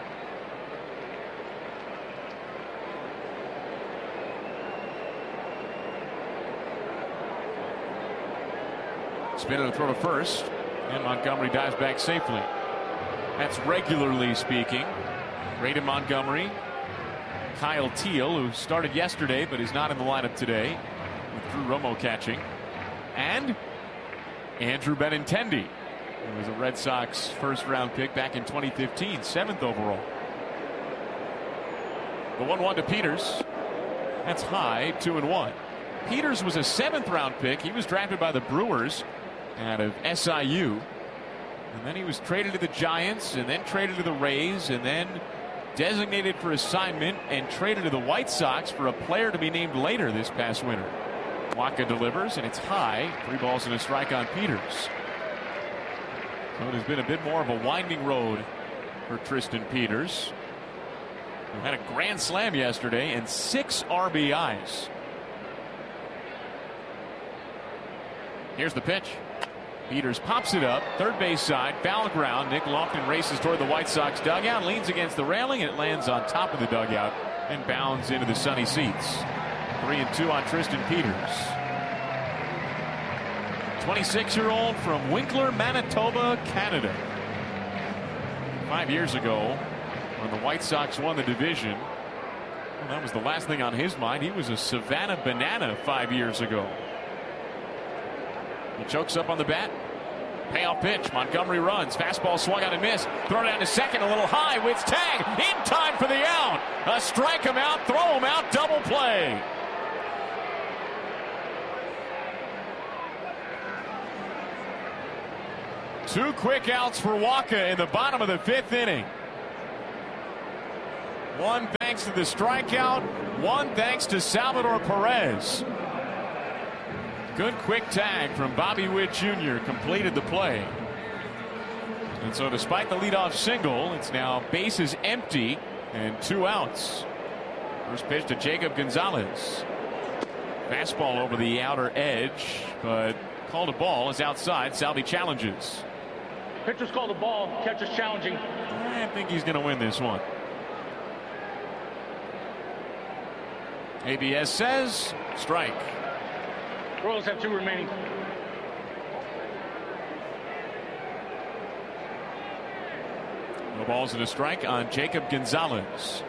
Spinner to throw to first, and Montgomery dives back safely. That's regularly speaking. Braden Montgomery, Kyle Teal, who started yesterday but is not in the lineup today, with Drew Romo catching, and Andrew Benintendi, who was a Red Sox first round pick back in twenty fifteen, seventh overall. The one one to Peters. That's high, two and one. Peters was a seventh round pick. He was drafted by the Brewers out of S I U. And then he was traded to the Giants, and then traded to the Rays, and then designated for assignment and traded to the White Sox for a player to be named later this past winter. Wacha delivers, and it's high. Three balls and a strike on Peters. So it has been a bit more of a winding road for Tristan Peters, who had a grand slam yesterday and six R B Is. Here's the pitch. Peters pops it up, third base side, foul ground. Nick Lofton races toward the White Sox dugout, leans against the railing, and it lands on top of the dugout and bounds into the sunny seats. Three and two on Tristan Peters. twenty-six-year-old from Winkler, Manitoba, Canada. Five years ago, when the White Sox won the division, well, that was the last thing on his mind. He was a Savannah Banana five years ago. He chokes up on the bat. Payoff pitch. Montgomery runs. Fastball swung out and missed. Throw down to second, a little high. Wits tag in time for the out. A strike him out, throw him out, double play. Two quick outs for Wacha in the bottom of the fifth inning. One thanks to the strikeout, one thanks to Salvador Perez. Good quick tag from Bobby Witt Junior completed the play. And so despite the leadoff single, it's now bases empty and two outs. First pitch to Jacob Gonzalez. Fastball over the outer edge, but called a ball is outside. Salvi challenges. Pitcher's called a ball. Catcher's challenging. I think he's going to win this one. A B S says strike. Royals have two remaining. No balls and a strike on Jacob Gonzalez.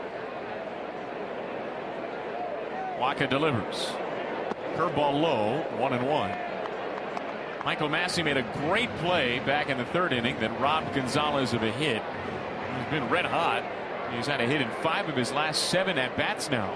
Wacha delivers. Curveball low, one and one. Michael Massey made a great play back in the third inning that robbed Gonzalez of a hit. He's been red hot. He's had a hit in five of his last seven at bats now.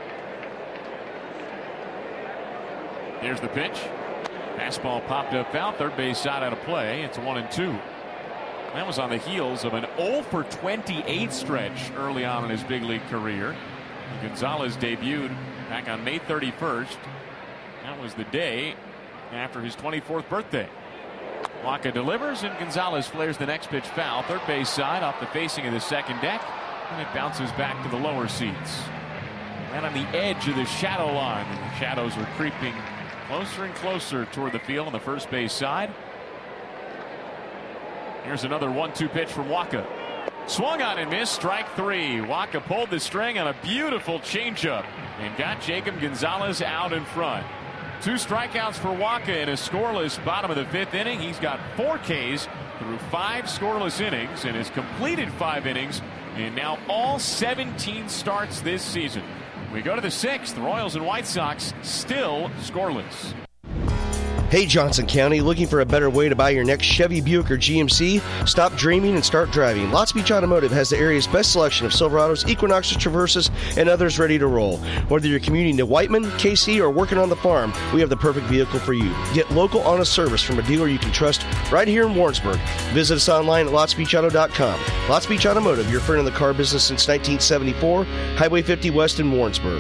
Here's the pitch. Fastball popped up foul. Third base side out of play. It's one and two. That was on the heels of an oh for twenty-eight stretch early on in his big league career. Gonzalez debuted back on May thirty-first. That was the day after his twenty-fourth birthday. Wacha delivers and Gonzalez flares the next pitch foul. Third base side off the facing of the second deck, and it bounces back to the lower seats. And on the edge of the shadow line, the shadows are creeping closer and closer toward the field on the first base side. Here's another one two pitch from Wacha. Swung on and missed, strike three. Wacha pulled the string on a beautiful changeup and got Jacob Gonzalez out in front. Two strikeouts for Wacha in a scoreless bottom of the fifth inning. He's got four Ks through five scoreless innings and has completed five innings in now all seventeen starts this season. We go to the sixth. The Royals and White Sox still scoreless. Hey, Johnson County, looking for a better way to buy your next Chevy, Buick, or G M C? Stop dreaming and start driving. Lots Beach Automotive has the area's best selection of Silverados, Equinoxes, Traverses, and others ready to roll. Whether you're commuting to Whiteman, K C, or working on the farm, we have the perfect vehicle for you. Get local, honest service from a dealer you can trust right here in Warrensburg. Visit us online at lots beach auto dot com. Lots Beach Automotive, your friend in the car business since nineteen seventy-four, Highway fifty West in Warrensburg.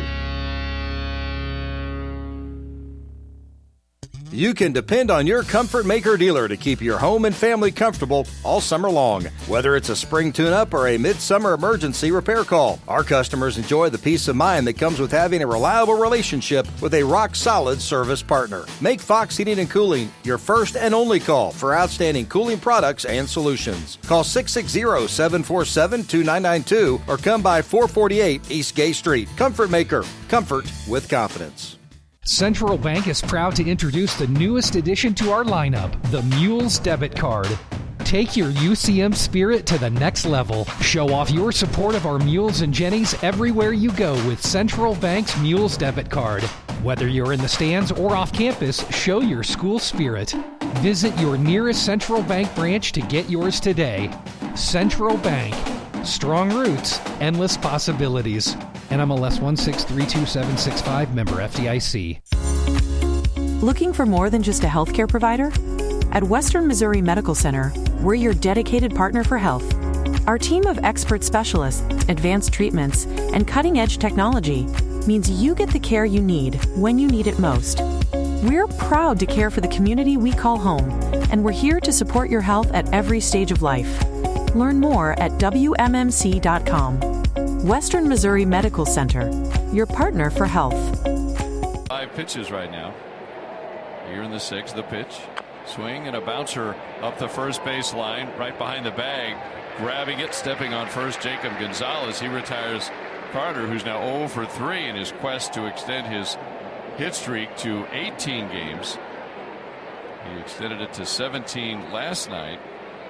You can depend on your Comfort Maker dealer to keep your home and family comfortable all summer long. Whether it's a spring tune-up or a midsummer emergency repair call, our customers enjoy the peace of mind that comes with having a reliable relationship with a rock-solid service partner. Make Fox Heating and Cooling your first and only call for outstanding cooling products and solutions. Call six six zero, seven four seven, two nine nine two or come by four forty-eight East Gay Street. Comfort Maker. Comfort with confidence. Central Bank is proud to introduce the newest addition to our lineup, the Mules Debit Card. Take your U C M spirit to the next level. Show off your support of our Mules and Jennies everywhere you go with Central Bank's Mules Debit Card. Whether you're in the stands or off campus, show your school spirit. Visit your nearest Central Bank branch to get yours today. Central Bank. Strong roots, endless possibilities. N M L S one six three two seven six five, member F D I C. Looking for more than just a healthcare provider? At Western Missouri Medical Center, we're your dedicated partner for health. Our team of expert specialists, advanced treatments, and cutting-edge technology means you get the care you need when you need it most. We're proud to care for the community we call home, and we're here to support your health at every stage of life. Learn more at W M M C dot com. Western Missouri Medical Center, your partner for health. Five pitches right now. Here in the sixth, the pitch. Swing and a bouncer up the first base line, right behind the bag. Grabbing it, stepping on first, Jacob Gonzalez. He retires Carter, who's now oh for three in his quest to extend his hit streak to eighteen games. He extended it to seventeen last night.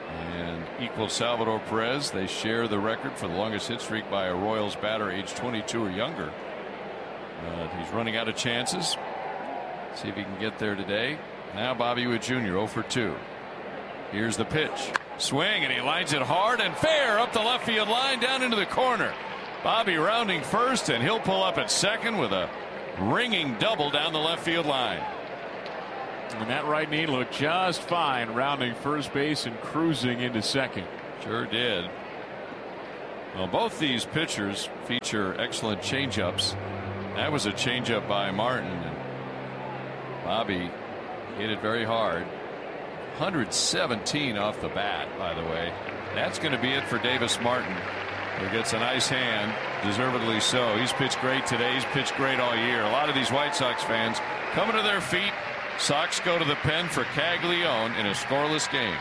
and equal Salvador Perez. They share the record for the longest hit streak by a Royals batter age twenty-two or younger. Uh, he's running out of chances. See if he can get there today. Now Bobby Witt Junior oh for two. Here's the pitch. Swing, and he lines it hard and fair up the left field line down into the corner. Bobby rounding first, and he'll pull up at second with a ringing double down the left field line. And that right knee looked just fine rounding first base and cruising into second. Sure did. Well, both these pitchers feature excellent changeups. That was a changeup by Martin. And Bobby hit it very hard. one seventeen off the bat, by the way. That's going to be it for Davis Martin, who gets a nice hand, deservedly so. He's pitched great today. He's pitched great all year. A lot of these White Sox fans coming to their feet. Sox go to the pen for Caglione in a scoreless game.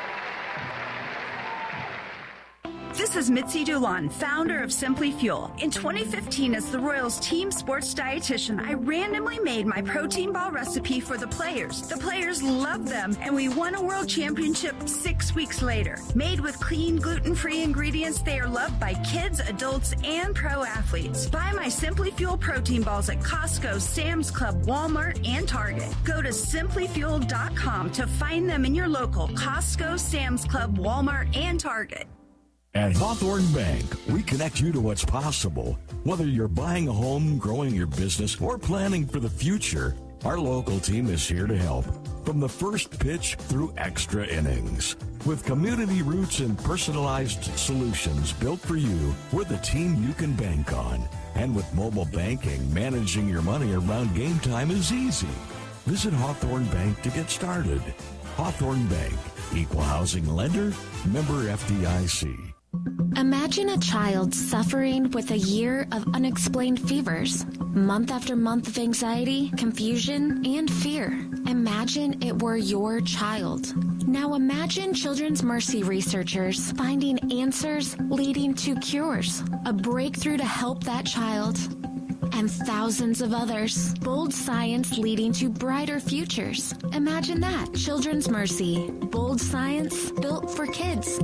This is Mitzi Dulon, founder of Simply Fuel. In twenty fifteen, as the Royals team sports dietitian, I randomly made my protein ball recipe for the players. The players loved them, and we won a world championship six weeks later. Made with clean, gluten-free ingredients, they are loved by kids, adults, and pro athletes. Buy my Simply Fuel protein balls at Costco, Sam's Club, Walmart, and Target. Go to simply fuel dot com to find them in your local Costco, Sam's Club, Walmart, and Target. At Hawthorne Bank, we connect you to what's possible. Whether you're buying a home, growing your business, or planning for the future, our local team is here to help. From the first pitch through extra innings. With community roots and personalized solutions built for you, we're the team you can bank on. And with mobile banking, managing your money around game time is easy. Visit Hawthorne Bank to get started. Hawthorne Bank, equal housing lender, member F D I C. Imagine a child suffering with a year of unexplained fevers, month after month of anxiety, confusion, and fear. Imagine it were your child. Now imagine Children's Mercy researchers finding answers leading to cures, a breakthrough to help that child, and thousands of others. Bold science leading to brighter futures. Imagine that. Children's Mercy. Bold science built for kids.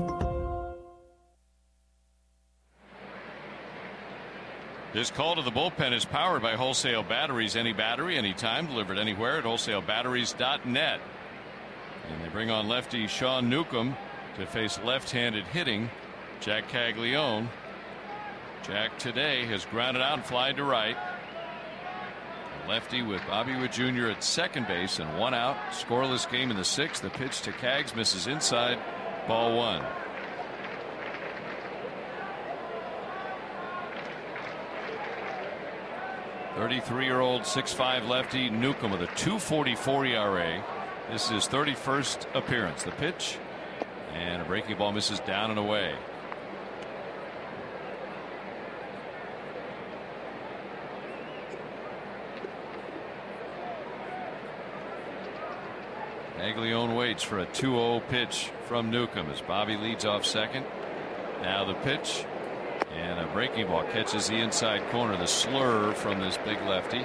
This call to the bullpen is powered by Wholesale Batteries. Any battery, anytime, delivered anywhere at wholesale batteries dot net. And they bring on lefty Sean Newcomb to face left-handed hitting Jack Caglione. Jack today has grounded out and flied to right. Lefty with Bobby Witt Junior at second base and one out. Scoreless game in the sixth. The pitch to Cags misses inside. Ball one. thirty-three-year-old six five lefty Newcomb with a two forty-four E R A. This is his thirty-first appearance. The pitch and a breaking ball misses down and away. Caglione waits for a two oh pitch from Newcomb as Bobby leads off second. Now the pitch. And a breaking ball catches the inside corner. The slur from this big lefty.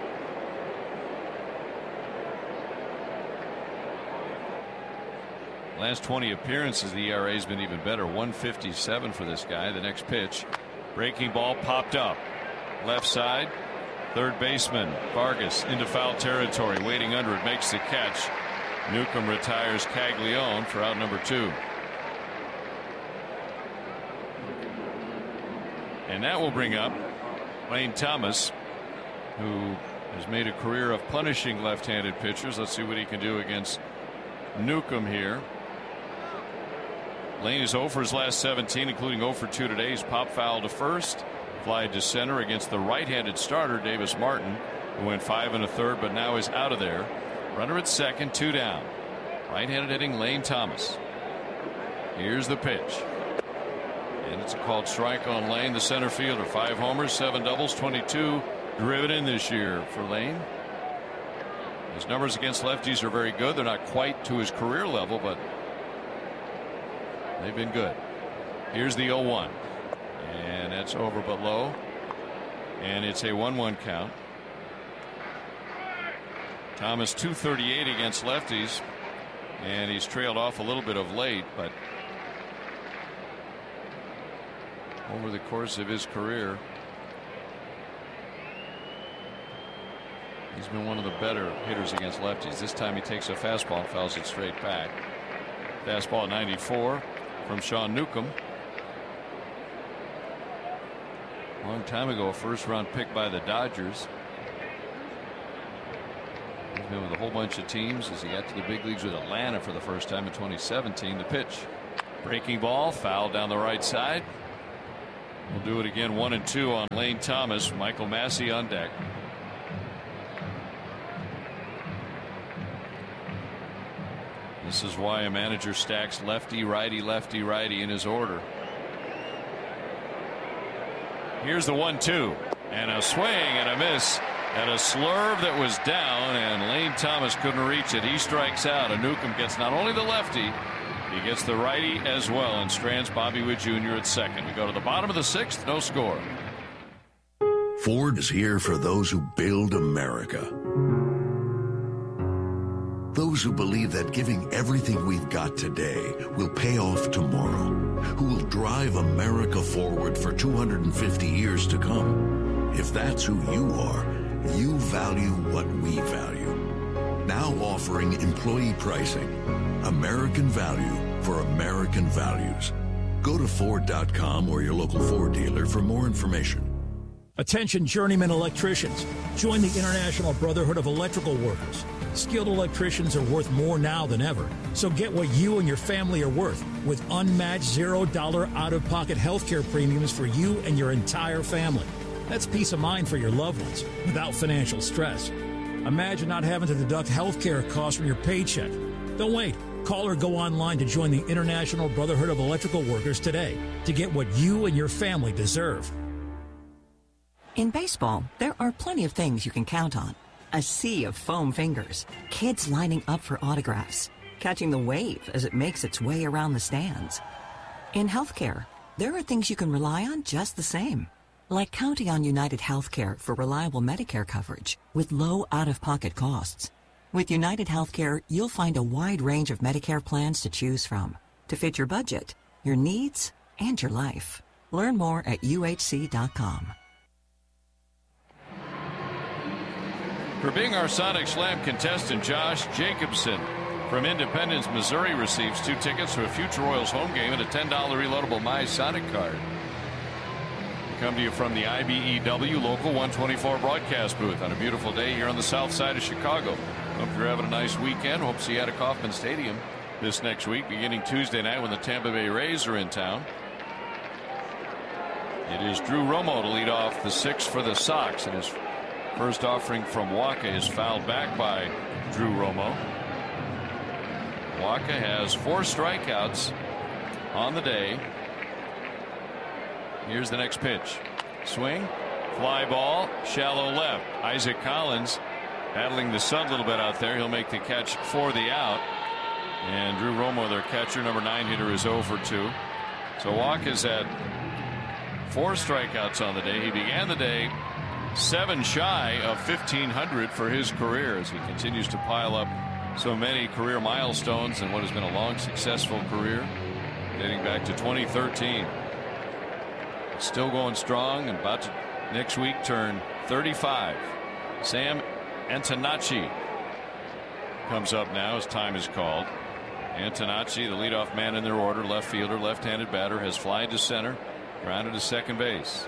Last twenty appearances, the E R A has been even better. one fifty-seven for this guy. The next pitch. Breaking ball popped up. Left side. Third baseman Vargas into foul territory. Waiting under it. Makes the catch. Newcomb retires Caglione for out number two. And that will bring up Lane Thomas, who has made a career of punishing left-handed pitchers. Let's see what he can do against Newcomb here. Lane is oh for his last seventeen, including oh for two today. He's pop foul to first, fly to center against the right-handed starter Davis Martin, who went five and a third but now is out of there. Runner at second, two down. Right-handed hitting Lane Thomas. Here's the pitch. And it's a called strike on Lane, the center fielder. Five homers, seven doubles, twenty-two driven in this year for Lane. His numbers against lefties are very good. They're not quite to his career level, but they've been good. Here's the oh one. And that's over but low. And it's a one one count. Thomas two thirty-eight against lefties. And he's trailed off a little bit of late, but over the course of his career, he's been one of the better hitters against lefties. This time he takes a fastball and fouls it straight back. Fastball at ninety-four from Sean Newcomb. Long time ago, a first round pick by the Dodgers. He's been with a whole bunch of teams as he got to the big leagues with Atlanta for the first time in twenty seventeen. The pitch. Breaking ball, foul down the right side. We'll do it again, one and two on Lane Thomas. Michael Massey on deck. This is why a manager stacks lefty, righty, lefty, righty in his order. Here's the one two. And a swing and a miss. And a slurve that was down, and Lane Thomas couldn't reach it. He strikes out, and Newcomb gets not only the lefty, he gets the righty as well, and strands Bobby Witt Junior at second. We go to the bottom of the sixth, no score. Ford is here for those who build America. Those who believe that giving everything we've got today will pay off tomorrow. Who will drive America forward for two hundred fifty years to come. If that's who you are, you value what we value. Now offering employee pricing. American value for American values. Go to Ford dot com or your local Ford dealer for more information. Attention journeyman electricians. Join the International Brotherhood of Electrical Workers. Skilled electricians are worth more now than ever. So get what you and your family are worth with unmatched zero dollar out-of-pocket healthcare premiums for you and your entire family. That's peace of mind for your loved ones without financial stress. Imagine not having to deduct healthcare costs from your paycheck. Don't wait. Call or go online to join the International Brotherhood of Electrical Workers today to get what you and your family deserve. In baseball, there are plenty of things you can count on. A sea of foam fingers, kids lining up for autographs, catching the wave as it makes its way around the stands. In healthcare, there are things you can rely on just the same. Like counting on United Healthcare for reliable Medicare coverage with low out-of-pocket costs. With United Healthcare, you'll find a wide range of Medicare plans to choose from to fit your budget, your needs, and your life. Learn more at U H C dot com. For being our Sonic Slam contestant, Josh Jacobson from Independence, Missouri receives two tickets to a future Royals home game and a ten dollar reloadable My Sonic card. Come to you from the I B E W Local one twenty-four broadcast booth on a beautiful day here on the south side of Chicago. Hope you're having a nice weekend. Hope to see you at Kauffman Stadium this next week, beginning Tuesday night when the Tampa Bay Rays are in town. It is Drew Romo to lead off the sixth for the Sox, and his first offering from Wacha is fouled back by Drew Romo. Wacha has four strikeouts on the day. Here's the next pitch. Swing, fly ball, shallow left. Isaac Collins battling the sun a little bit out there. He'll make the catch for the out. And Drew Romo, their catcher, number nine hitter, is oh for two. So Wacha's had four strikeouts on the day. He began the day seven shy of fifteen hundred for his career as he continues to pile up so many career milestones in what has been a long, successful career dating back to twenty thirteen. Still going strong and about to next week turn thirty-five. Sam Antonacci comes up now as time is called. Antonacci, the leadoff man in their order, left fielder, left-handed batter, has flied to center, grounded to second base.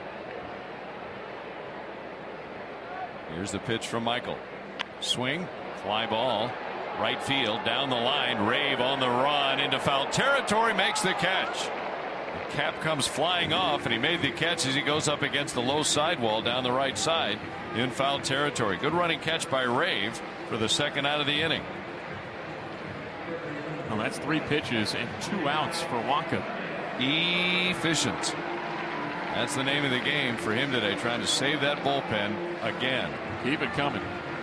Here's the pitch from Michael. Swing, fly ball, right field, down the line. Rave on the run into foul territory, makes the catch. The cap comes flying off, and he made the catch as he goes up against the low sidewall down the right side in foul territory. Good running catch by Rave for the second out of the inning. Well, that's three pitches and two outs for Wacha. Efficient. That's the name of the game for him today, trying to save that bullpen again. Keep it coming.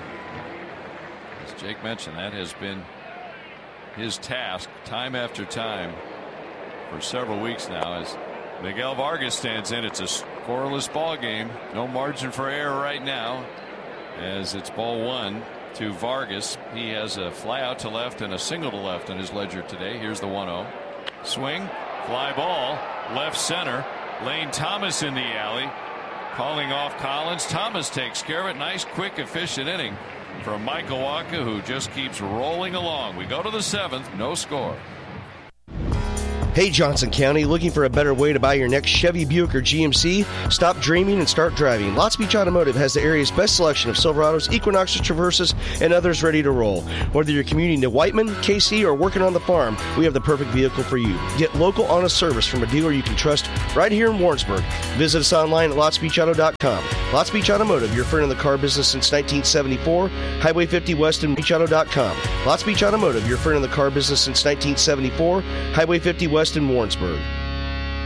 As Jake mentioned, that has been his task time after time for several weeks now as Miguel Vargas stands in. It's a scoreless ball game. No margin for error right now as it's ball one to Vargas. He has a fly out to left and a single to left in his ledger today. Here's the one oh. Swing, fly ball, left center. Lane Thomas in the alley. Calling off Collins. Thomas takes care of it. Nice, quick, efficient inning from Michael Wacha, who just keeps rolling along. We go to the seventh. No score. Hey, Johnson County, looking for a better way to buy your next Chevy, Buick, or G M C? Stop dreaming and start driving. Lots Beach Automotive has the area's best selection of Silverados, Equinoxes, Traverses, and others ready to roll. Whether you're commuting to Whiteman, K C, or working on the farm, we have the perfect vehicle for you. Get local, honest service from a dealer you can trust right here in Warrensburg. Visit us online at lots beach auto dot com. Lots Beach Automotive, your friend in the car business since nineteen seventy-four. Highway fifty West and beach auto dot com. Lots Beach Automotive, your friend in the car business since nineteen seventy-four. Highway fifty West in Warrensburg.